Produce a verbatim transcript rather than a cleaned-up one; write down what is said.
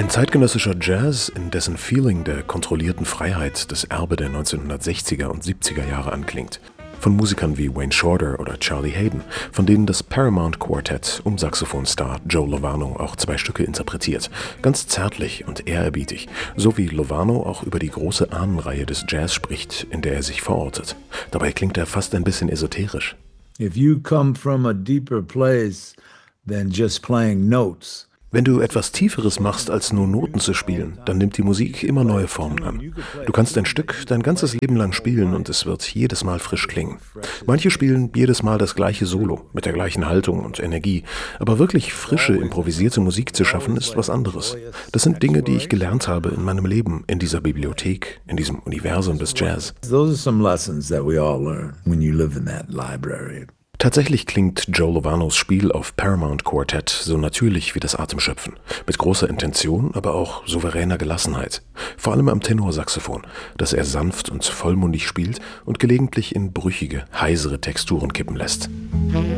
Zeitgenössischer Jazz, in dessen Feeling der kontrollierten Freiheit das Erbe der neunzehnhundertsechziger und siebziger Jahre anklingt. Von Musikern wie Wayne Shorter oder Charlie Haden, von denen das Paramount Quartet um Saxophonstar Joe Lovano auch zwei Stücke interpretiert. Ganz zärtlich und ehrerbietig, so wie Lovano auch über die große Ahnenreihe des Jazz spricht, in der er sich verortet. Dabei klingt er fast ein bisschen esoterisch. If you come from a deeper place than just playing notes, Wenn du etwas Tieferes machst, als nur Noten zu spielen, dann nimmt die Musik immer neue Formen an. Du kannst ein Stück dein ganzes Leben lang spielen und es wird jedes Mal frisch klingen. Manche spielen jedes Mal das gleiche Solo, mit der gleichen Haltung und Energie. Aber wirklich frische, improvisierte Musik zu schaffen, ist was anderes. Das sind Dinge, die ich gelernt habe in meinem Leben, in dieser Bibliothek, in diesem Universum des Jazz. those are some lessons that we all learn when you live in that library. Tatsächlich klingt Joe Lovanos Spiel auf Paramount Quartet so natürlich wie das Atemschöpfen. Mit großer Intention, aber auch souveräner Gelassenheit. Vor allem am Tenorsaxophon, das er sanft und vollmundig spielt und gelegentlich in brüchige, heisere Texturen kippen lässt.